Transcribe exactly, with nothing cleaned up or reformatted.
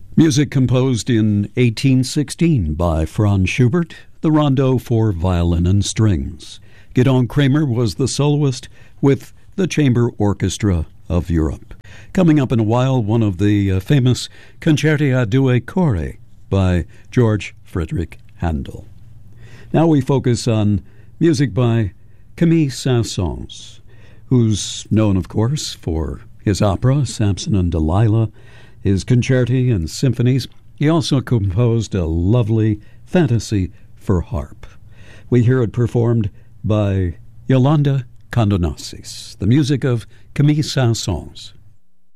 Music composed in eighteen sixteen by Franz Schubert, the Rondo for violin and strings. Gidon Kremer was the soloist with the Chamber Orchestra of Europe. Coming up in a while, one of the uh, famous Concerti a due cori by George Frederick Handel. Now we focus on music by Camille Saint-Saëns, who's known, of course, for his opera, Samson and Delilah, his concerti and symphonies. He also composed a lovely fantasy for harp. We hear it performed by Yolanda Condonazis, the music of Camille Saint-Saëns.